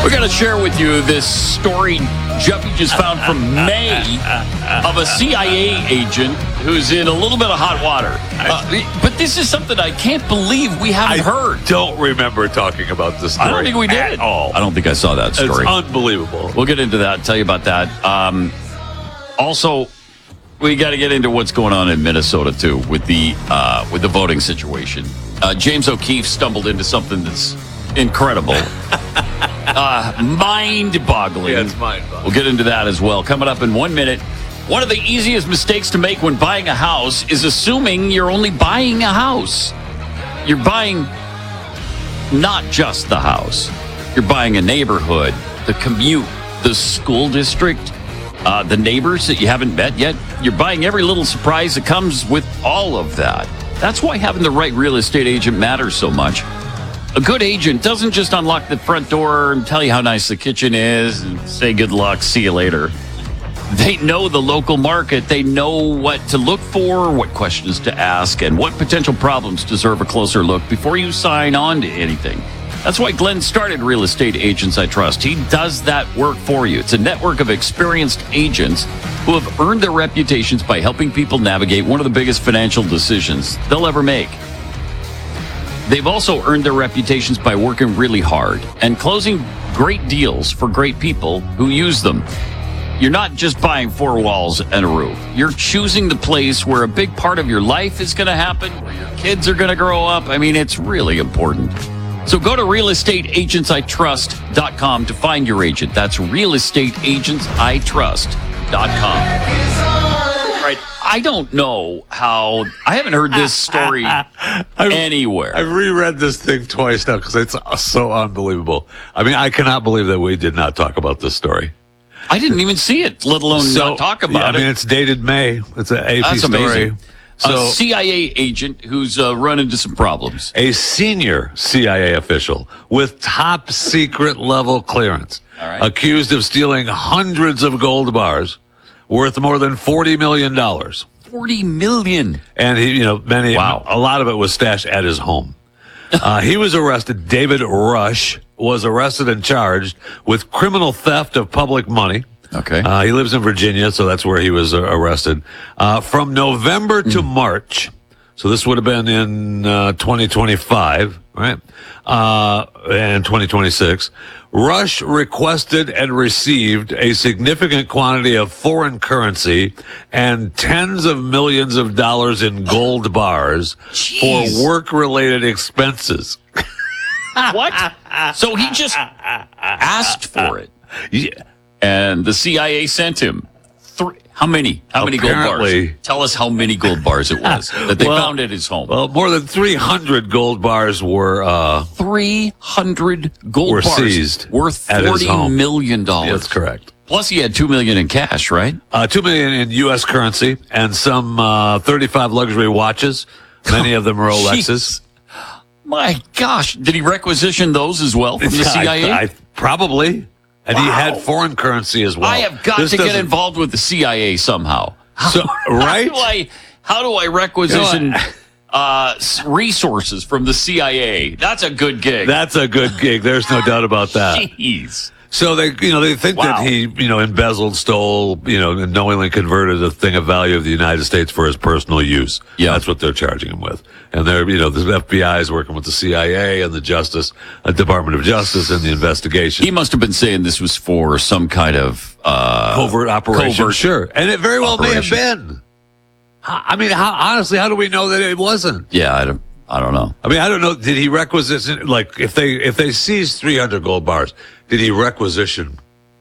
We're going to share with you this story Jeffy just found from May of a CIA agent who's in a little bit of hot water. But this is something I can't believe we haven't heard. Don't remember talking about this story. I don't think we did. At all. I don't think I saw that story. It's unbelievable. We'll get into that, tell you about that. Also, we got to get into what's going on in Minnesota, too, with the voting situation. James O'Keefe stumbled into something that's incredible. Mind-boggling. Yeah, it's mind-boggling. We'll get into that as well. Coming up in 1 minute. One of the easiest mistakes to make when buying a house is assuming you're only buying a house. You're buying not just the house. You're buying a neighborhood, the commute, the school district, the neighbors that you haven't met yet. You're buying every little surprise that comes with all of that. That's why having the right real estate agent matters so much. A good agent doesn't just unlock the front door and tell you how nice the kitchen is and say good luck, see you later. They know the local market. They know what to look for, what questions to ask, and what potential problems deserve a closer look before you sign on to anything. That's why Glenn started Real Estate Agents I Trust. He does that work for you. It's a network of experienced agents who have earned their reputations by helping people navigate one of the biggest financial decisions they'll ever make. They've also earned their reputations by working really hard and closing great deals for great people who use them. You're not just buying four walls and a roof. You're choosing the place where a big part of your life is going to happen, where your kids are going to grow up. I mean, it's really important. So go to realestateagentsitrust.com to find your agent. That's realestateagentsitrust.com. Right. I don't know how. I haven't heard this story anywhere. I've reread this thing twice now because it's so unbelievable. I mean, I cannot believe that we did not talk about this story. I didn't even see it, let alone not talk about it. I mean, it's dated May. It's an AP That's story. Amazing. So, a CIA agent who's run into some problems. A senior CIA official with top secret level clearance, accused of stealing hundreds of gold bars worth more than $40 million. $40 million. And he, a lot of it was stashed at his home. He was arrested. David Rush was arrested and charged with criminal theft of public money. Okay. He lives in Virginia, so that's where he was arrested. From November to March, so this would have been in 2025, right? And 2026. Rush requested and received a significant quantity of foreign currency and tens of millions of dollars in gold bars for work-related expenses. What? So he just asked for it. Yeah. And the CIA sent him how many gold bars? Tell us how many gold bars it was that they found at his home. Well, more than 300 gold bars were 300 gold were bars seized worth at his $40 home. million. That's correct. Plus, he had $2 million in cash, right? $2 million in U.S. currency and some 35 luxury watches. Many of them Rolexes. My gosh, did he requisition those as well from the CIA? Probably. And he had foreign currency as well. I have got to get involved with the CIA somehow. Right? How do I requisition resources from the CIA? That's a good gig. That's a good gig. There's no doubt about that. Jeez. So they think that he, embezzled, stole, and knowingly converted a thing of value of the United States for his personal use. Yeah. That's what they're charging him with. And they're, the FBI is working with the CIA and the Department of Justice in the investigation. He must have been saying this was for some kind of covert operation. Sure. And it very well may have been. I mean, honestly, how do we know that it wasn't? Yeah, I don't know. I mean, I don't know. Did he requisition, if they seized 300 gold bars, did he requisition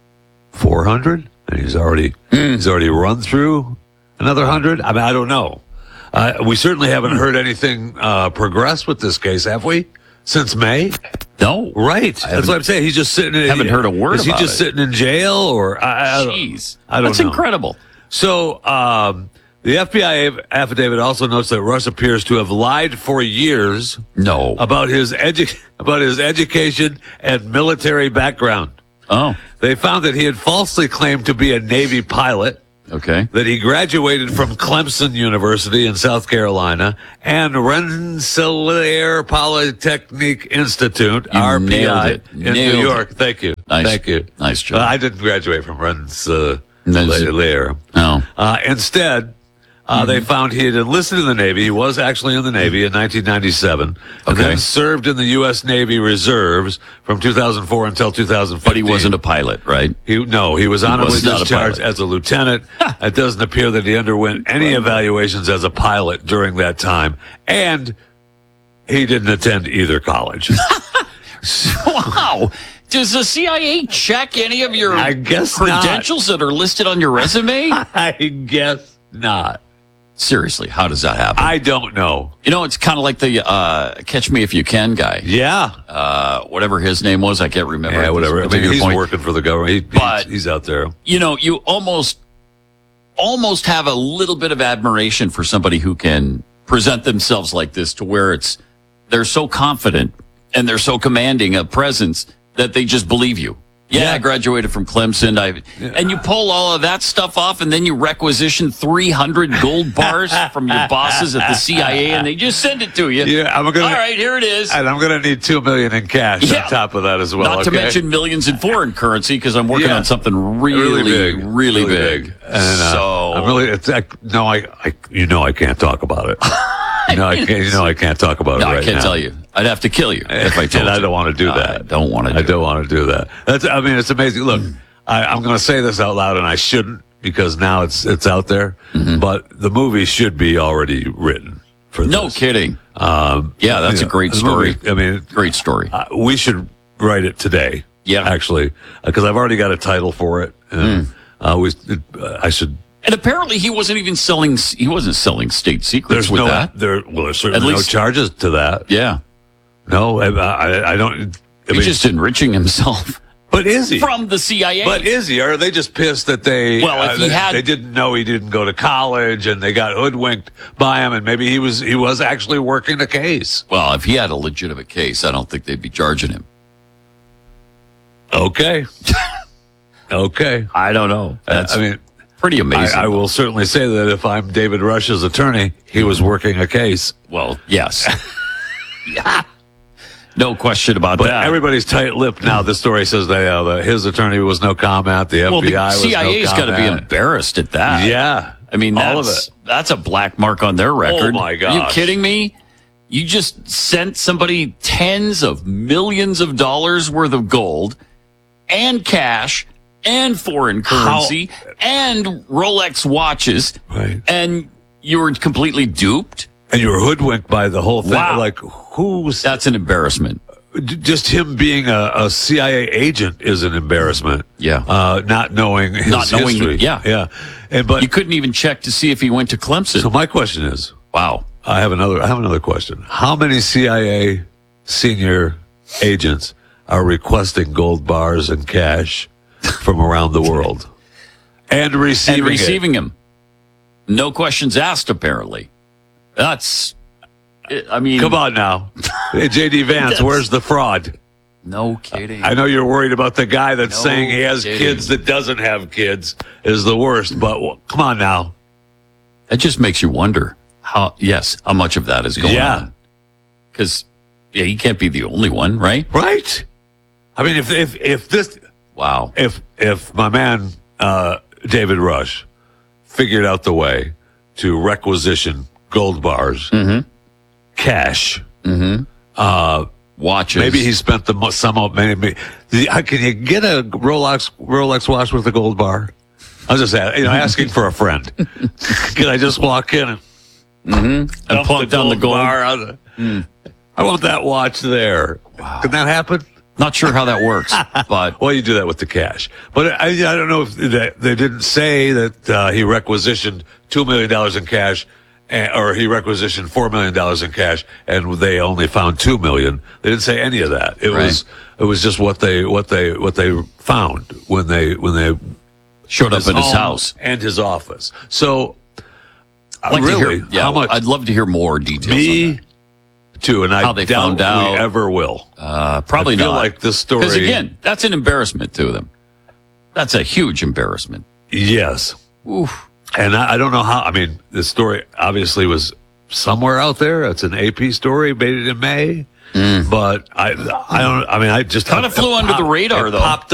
400? And he's already run through another 100? I mean, I don't know. We certainly haven't heard anything progress with this case, have we? Since May? No. Right. That's what I'm saying. He's just sitting in... Haven't heard a word about it. Is he just sitting in jail? Or Jeez. I don't know. That's incredible. So, the FBI affidavit also notes that Rush appears to have lied for years about his education and military background. Oh. They found that he had falsely claimed to be a Navy pilot. Okay. That he graduated from Clemson University in South Carolina and Rensselaer Polytechnic Institute, RPI, in New York. Thank you. Nice. Thank you. Nice job. I didn't graduate from Rensselaer. No. Instead, they found he had enlisted in the Navy. He was actually in the Navy in 1997. And then served in the U.S. Navy Reserves from 2004 until 2015. But he wasn't a pilot, right? He was honorably not a discharged pilot. as a lieutenant. It doesn't appear that he underwent any evaluations as a pilot during that time. And he didn't attend either college. Wow. Does the CIA check any of your I guess credentials that are listed on your resume? I guess not. Seriously, how does that happen? I don't know. You know, it's kind of like the Catch Me If You Can guy. Yeah. Whatever his name was, I can't remember. Yeah, whatever. I mean, he's point. working for the government. He's out there. You know, you almost have a little bit of admiration for somebody who can present themselves like this, to where they're so confident and they're so commanding a presence that they just believe you. Yeah, I graduated from Clemson. And you pull all of that stuff off, and then you requisition 300 gold bars from your bosses at the CIA, and they just send it to you. Yeah, all right, here it is. And I'm going to need $2 million in cash on top of that as well. Not to mention millions in foreign currency, because I'm working on something really big. And, so I'm really, I can't talk about it. I can't talk about it right now. I can't tell you. I'd have to kill you if I told you. I don't want to do that. I don't want to do that. It's amazing. Look, I'm going to say this out loud, and I shouldn't, because now it's out there. Mm-hmm. But the movie should be already written for this. No kidding. That's a great story. Great story. We should write it today. Yeah, actually, because I've already got a title for it. And I should. And apparently, he wasn't even selling. He wasn't selling state secrets with that. There's certainly no charges to that. Yeah. No, I don't. He's just enriching himself. But is he from the CIA? But is he? Or are they just pissed that they? Well, if they didn't know he didn't go to college, and they got hoodwinked by him, and maybe he was actually working a case. Well, if he had a legitimate case, I don't think they'd be charging him. Okay. Okay. I don't know. That's pretty amazing. I will certainly say that if I'm David Rush's attorney, he was working a case. Well, yes. Yeah. No question about that. But everybody's tight-lipped now. This story says that his attorney was no comment. The FBI was no comment. The CIA's got to be embarrassed at that. Yeah. I mean, all of it. That's a black mark on their record. Oh, my gosh. Are you kidding me? You just sent somebody tens of millions of dollars worth of gold and cash and foreign currency and Rolex watches. Right. And you were completely duped? And you were hoodwinked by the whole thing. Wow. Like, that's an embarrassment. Just him being a CIA agent is an embarrassment. Yeah. Not knowing his history. Yeah. But you couldn't even check to see if he went to Clemson. So my question is, wow. I have another question. How many CIA senior agents are requesting gold bars and cash from around the world and receiving them? No questions asked, apparently. Come on now. J.D. Vance, where's the fraud? No kidding. I know you're worried about the guy that's saying he has kids that doesn't have kids is the worst, but come on now. It just makes you wonder how much of that is going on. Because he can't be the only one, right? Right. I mean, if this, wow, if my man David Rush figured out the way to requisition gold bars, cash, watches. Maybe he spent maybe. Can you get a Rolex watch with a gold bar? I was just asking for a friend. Can I just walk in and plunk down the gold bar? I want that watch there. Wow. Can that happen? Not sure how that works, but well, you do that with the cash. But I don't know if they didn't say that he requisitioned $2 million in cash, or he requisitioned $4 million in cash, and they only found $2 million. They didn't say any of that. It was just what they found when they showed up at his house and his office. So how much? I'd love to hear more details. Me too, and how they doubt found out. we ever will. Probably I feel not. like this story, because again, that's an embarrassment to them. That's a huge embarrassment. Yes. Oof. And I don't know how. I mean, this story obviously was somewhere out there. It's an AP story, made it in May. But I don't. I mean, I just kind of flew under the radar, though. Popped